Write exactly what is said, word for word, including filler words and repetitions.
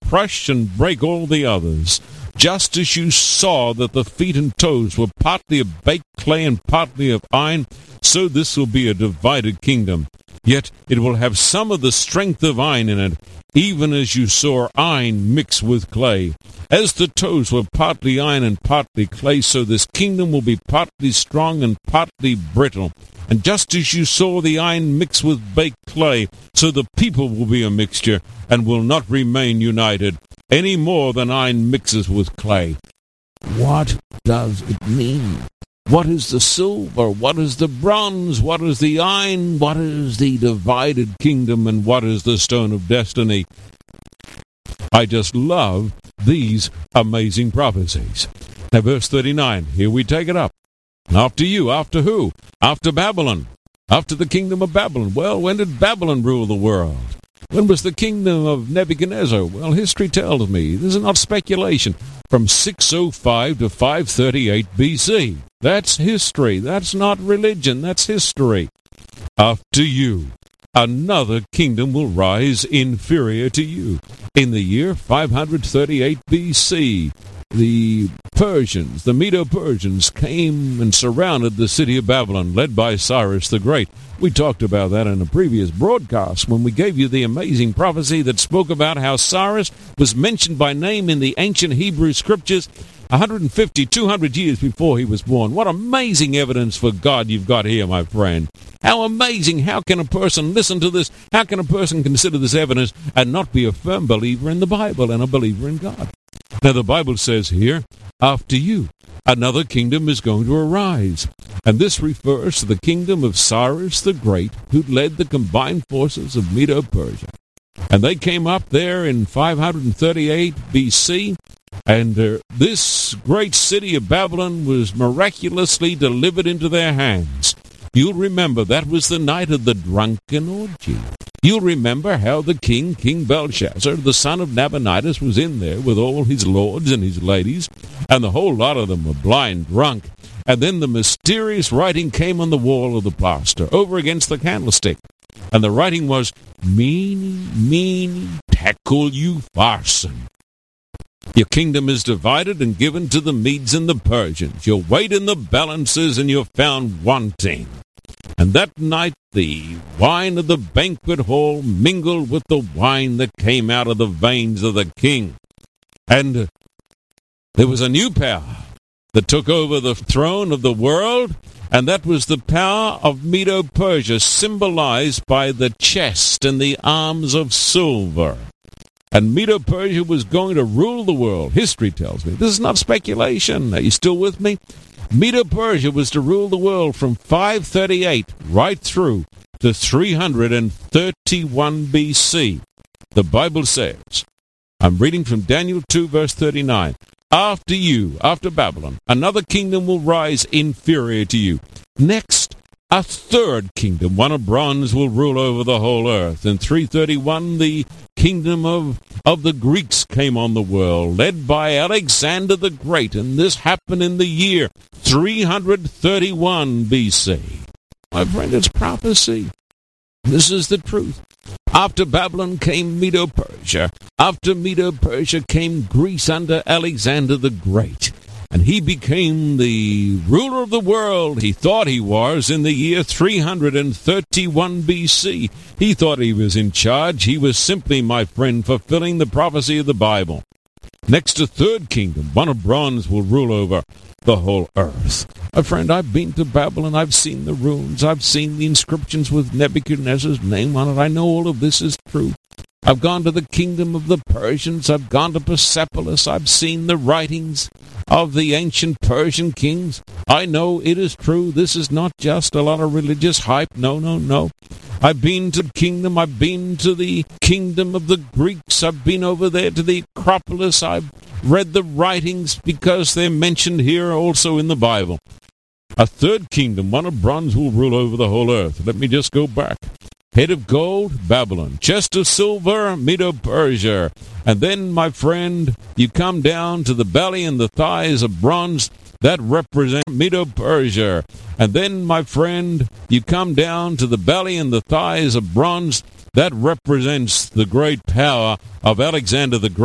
crush and break all the others. Just as you saw that the feet and toes were partly of baked clay and partly of iron, so this will be a divided kingdom. Yet it will have some of the strength of iron in it, even as you saw iron mixed with clay. As the toes were partly iron and partly clay, so this kingdom will be partly strong and partly brittle. And just as you saw the iron mixed with baked clay, so the people will be a mixture and will not remain united, any more than iron mixes with clay. What does it mean? What is the silver? What is the bronze? What is the iron? What is the divided kingdom? And what is the stone of destiny? I just love these amazing prophecies. Now, verse thirty-nine, here we take it up. After you, after who? After Babylon. After the kingdom of Babylon. Well, when did Babylon rule the world? When was the kingdom of Nebuchadnezzar? Well, history tells me. This is not speculation. From six oh five to five thirty-eight B C. That's history. That's not religion. That's history. After you, another kingdom will rise inferior to you. In the year five thirty-eight B C, the Persians, the Medo-Persians, came and surrounded the city of Babylon, led by Cyrus the Great. We talked about that in a previous broadcast when we gave you the amazing prophecy that spoke about how Cyrus was mentioned by name in the ancient Hebrew scriptures one hundred fifty, two hundred years before he was born. What amazing evidence for God you've got here, my friend. How amazing. How can a person listen to this? How can a person consider this evidence and not be a firm believer in the Bible and a believer in God? Now, the Bible says here, after you, another kingdom is going to arise. And this refers to the kingdom of Cyrus the Great, who led the combined forces of Medo-Persia. And they came up there in five thirty-eight B C, and uh, this great city of Babylon was miraculously delivered into their hands. You'll remember that was the night of the drunken orgy. You'll remember how the king, King Belshazzar, the son of Nabonidus, was in there with all his lords and his ladies, and the whole lot of them were blind drunk. And then the mysterious writing came on the wall of the plaster, over against the candlestick. And the writing was, Meeny, meeny, tekel upharsin. Your kingdom is divided and given to the Medes and the Persians. You're weighed in the balances and you're found wanting. And that night the wine of the banquet hall mingled with the wine that came out of the veins of the king. And there was a new power that took over the throne of the world, and that was the power of Medo-Persia, symbolized by the chest and the arms of silver. And Medo-Persia was going to rule the world. History tells me. This is not speculation. Are you still with me? Medo-Persia was to rule the world from five thirty-eight right through to three thirty-one B C. The Bible says, I'm reading from Daniel two, verse thirty-nine, after you, after Babylon, another kingdom will rise inferior to you. Next, a third kingdom, one of bronze, will rule over the whole earth. In three thirty-one, the kingdom of, of the Greeks came on the world, led by Alexander the Great, and this happened in the year three thirty-one B C. My friend, it's prophecy. This is the truth. After Babylon came Medo-Persia. After Medo-Persia came Greece under Alexander the Great. And he became the ruler of the world. He thought he was in the year three thirty-one B C. He thought he was in charge. He was simply, my friend, fulfilling the prophecy of the Bible. Next, a third kingdom, one of bronze, will rule over the whole earth. My friend, I've been to Babylon. I've seen the ruins. I've seen the inscriptions with Nebuchadnezzar's name on it. I know all of this is true. I've gone to the kingdom of the Persians. I've gone to Persepolis. I've seen the writings of the ancient Persian kings. I know it is true. This is not just a lot of religious hype. No, no, no. I've been to the kingdom. I've been to the kingdom of the Greeks. I've been over there to the Acropolis. I've read the writings because they're mentioned here also in the Bible. A third kingdom, one of bronze, will rule over the whole earth. Let me just go back. Head of gold, Babylon. Chest of silver, Medo-Persia. And then, my friend, you come down to the belly and the thighs of bronze. That represent Medo-Persia. And then, my friend, you come down to the belly and the thighs of bronze. That represents the great power of Alexander the Great.